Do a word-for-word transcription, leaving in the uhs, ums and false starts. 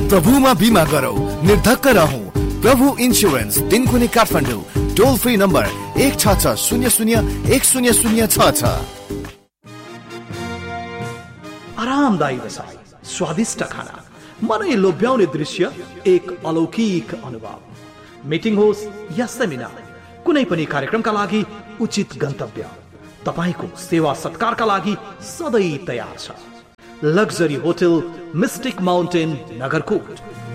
प्रभुमा बिमा गरौ, निर्धक्क रहौ। प्रभु इन्स्योरेन्स, दिनकुनी काठमाडौँ। टोल फ्री नम्बर एक छ छ शून्य शून्य एक शून्य शून्य छ छ। आरामदायी बसाई, स्वादिष्ट खाना, मनै लोभ्याउने दृश्य, एक अलौकिक अनुभव। मिटिङ होस् या सेमिनार, कुनै पनि कार्यक्रमका लागि उचित गन्तव्य, तपाईको सेवा सत्कारका लागि सधैँ तयार छ। Luxury hotel mystic mountain, Nagarkot.